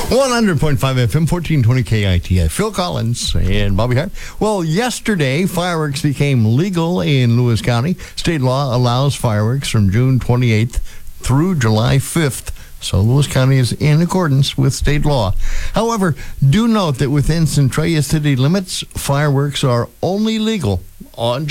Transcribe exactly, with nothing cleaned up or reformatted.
one hundred point five F M, fourteen twenty K I T. Phil Collins and Bobby Hart. Well, yesterday, fireworks became legal in Lewis County. State law allows fireworks from June twenty-eighth through July fifth. So Lewis County is in accordance with state law. However, do note that within Centralia city limits, fireworks are only legal on